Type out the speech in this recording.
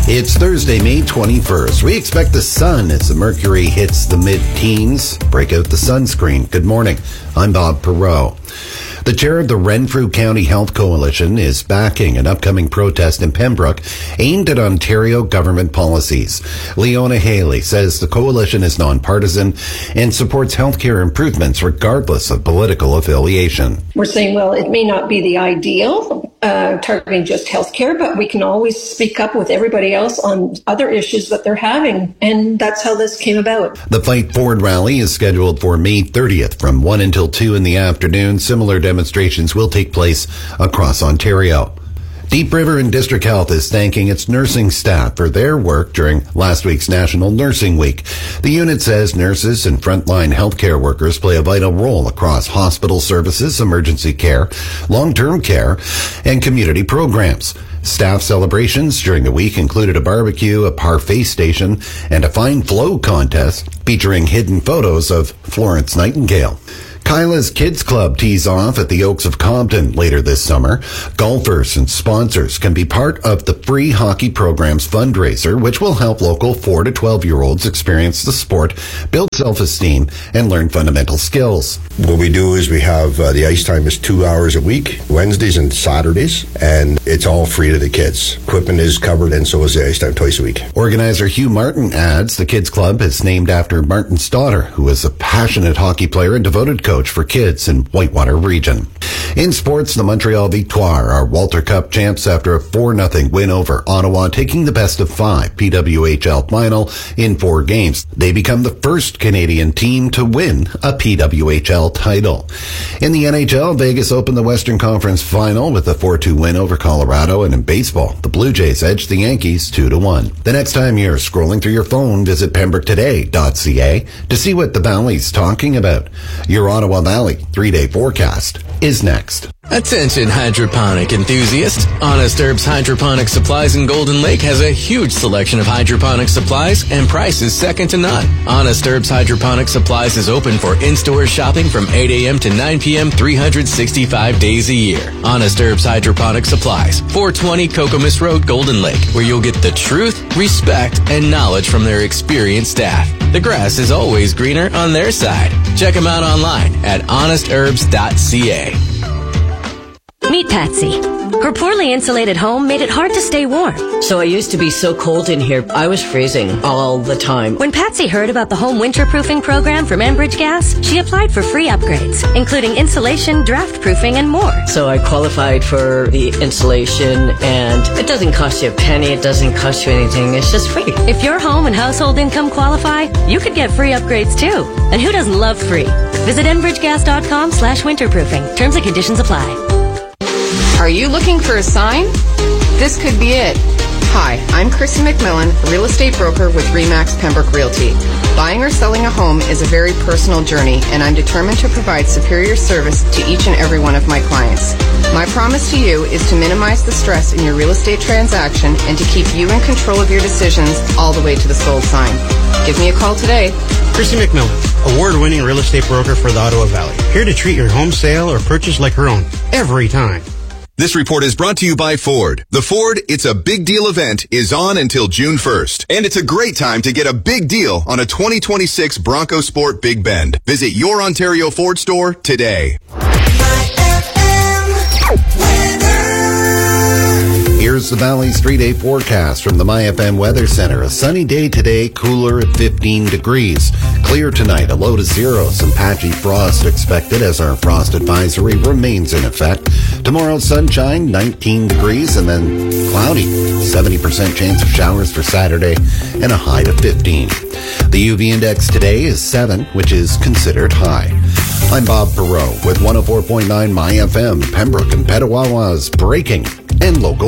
It's Thursday, May 21st. We expect the sun as the mercury hits the mid-teens. Break out the sunscreen. Good morning. I'm Bob Perot. The chair of the Renfrew County Health Coalition is backing an upcoming protest in Pembroke aimed at Ontario government policies. Leona Haley says the coalition is nonpartisan and supports healthcare improvements regardless of political affiliation. We're saying, well, it may not be the ideal targeting just healthcare, but we can always speak up with everybody else on other issues that they're having. And that's how this came about. The Fight Forward rally is scheduled for May 30th from 1 until 2 in the afternoon. Similar demonstrations will take place across Ontario. Deep River and District Health is thanking its nursing staff for their work during last week's National Nursing Week. The unit says nurses and frontline healthcare workers play a vital role across hospital services, emergency care, long-term care, and community programs. Staff celebrations during the week included a barbecue, a parfait station, and a fine flow contest featuring hidden photos of Florence Nightingale. Kyla's Kids Club tees off at the Oaks of Compton later this summer. Golfers and sponsors can be part of the Free Hockey Program's fundraiser, which will help local 4 to 12-year-olds experience the sport, build self-esteem, and learn fundamental skills. What we do is we have the ice time is 2 hours a week, Wednesdays and Saturdays, and it's all free to the kids. Equipment is covered, and so is the ice time twice a week. Organizer Hugh Martin adds the Kids Club is named after Martin's daughter, who is a passionate hockey player and devoted coach for kids in Whitewater region. In sports, the Montreal Victoire are Walter Cup champs after a 4-0 win over Ottawa, taking the best of 5 PWHL final in 4 games. They become the first Canadian team to win a PWHL title. In the NHL, Vegas opened the Western Conference final with a 4-2 win over Colorado, and in baseball, the Blue Jays edged the Yankees 2-1. The next time you're scrolling through your phone, visit pembroke.today.ca to see what the Valley's talking about. Your Ottawa Valley 3-day forecast is next. Attention hydroponic enthusiasts. Honest Herbs Hydroponic Supplies in Golden Lake has a huge selection of hydroponic supplies and prices second to none. Honest Herbs Hydroponic Supplies is open for in-store shopping from 8 a.m. to 9 p.m. 365 days a year. Honest Herbs Hydroponic Supplies, 420 Kokomis Road, Golden Lake, where you'll get the truth, respect, and knowledge from their experienced staff. The grass is always greener on their side. Check them out online at honestherbs.ca. Meet Patsy. Her poorly insulated home made it hard to stay warm. So I used to be so cold in here, I was freezing all the time. When Patsy heard about the home winterproofing program from Enbridge Gas, she applied for free upgrades, including insulation, draft proofing, and more. So I qualified for the insulation, and it doesn't cost you a penny, it doesn't cost you anything, it's just free. If your home and household income qualify, you could get free upgrades too. And who doesn't love free? Visit enbridgegas.com/winterproofing. Terms and conditions apply. Are you looking for a sign? This could be it. Hi, I'm Kristen McMillan, real estate broker with RE/MAX Pembroke Realty. Buying or selling a home is a very personal journey, and I'm determined to provide superior service to each and every one of my clients. My promise to you is to minimize the stress in your real estate transaction and to keep you in control of your decisions all the way to the sold sign. Give me a call today. Kristen McMillan, award-winning real estate broker for the Ottawa Valley. Here to treat your home sale or purchase like her own, every time. This report is brought to you by Ford. The Ford It's a Big Deal event is on until June 1st. And it's a great time to get a big deal on a 2026 Bronco Sport Big Bend. Visit your Ontario Ford store today. Here's the Valley's 3-day forecast from the MyFM Weather Center. A sunny day today, cooler at 15 degrees. Clear tonight, a low to 0. Some patchy frost expected as our frost advisory remains in effect. Tomorrow, sunshine, 19 degrees, and then cloudy. 70% chance of showers for Saturday and a high to 15. The UV index today is 7, which is considered high. I'm Bob Perot with 104.9 MyFM, Pembroke and Petawawa's breaking and local